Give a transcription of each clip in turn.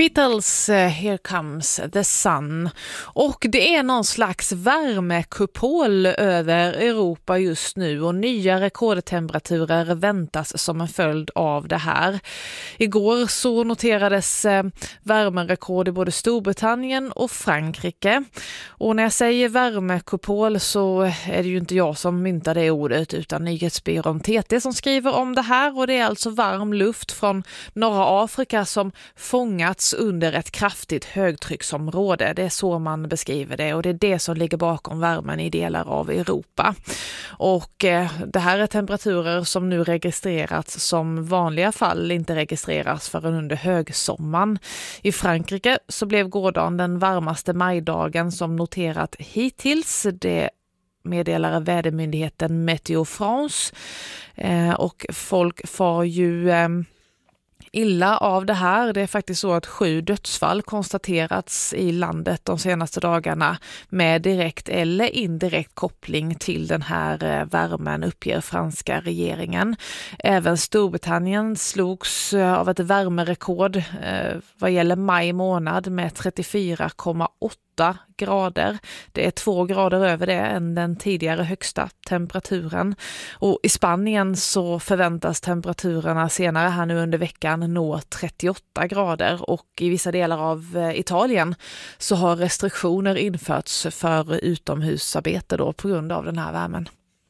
Beatles, Here Comes the Sun. Och det är någon slags värmekupol över Europa just nu och nya rekordtemperaturer väntas som en följd av det här. Igår så noterades värmerekord i både Storbritannien och Frankrike. Och när jag säger värmekupol så är det ju inte jag som myntar det ordet utan nyhetsbyrån TT som skriver om det här, och det är alltså varm luft från norra Afrika som fångats under ett kraftigt högtrycksområde. Det är så man beskriver det, och det är det som ligger bakom värmen i delar av Europa. Och det här är temperaturer som nu registrerats som vanliga fall inte registreras förrän under högsommaren. I Frankrike så blev gårdagen den varmaste majdagen som noterat hittills. Det meddelar vädermyndigheten Météo France, och folk får ju illa av det här. Det är faktiskt så att 7 dödsfall konstaterats i landet de senaste dagarna med direkt eller indirekt koppling till den här värmen, uppger franska regeringen. Även Storbritannien slogs av ett värmerekord vad gäller maj månad med 34,8 grader. Det är 2 grader över det än den tidigare högsta temperaturen. Och i Spanien så förväntas temperaturerna senare här nu under veckan nå 38 grader, och i vissa delar av Italien så har restriktioner införts för utomhusarbete då på grund av den här värmen.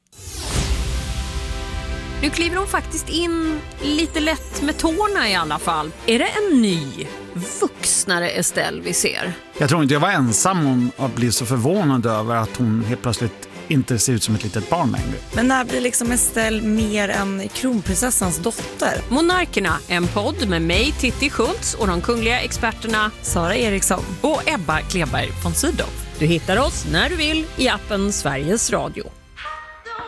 Nu kliver hon faktiskt in lite lätt med tårna i alla fall. Är det en ny, vuxnare Estelle vi ser? Jag tror inte jag var ensam om att bli så förvånad över att hon helt plötsligt inte ser ut som ett litet barn längre. Men när blir liksom Estelle mer än kronprinsessans dotter? Monarkerna, en podd med mig, Titti Schultz, och de kungliga experterna Sara Eriksson och Ebba Kleberg von Sydow. Du hittar oss när du vill i appen Sveriges Radio.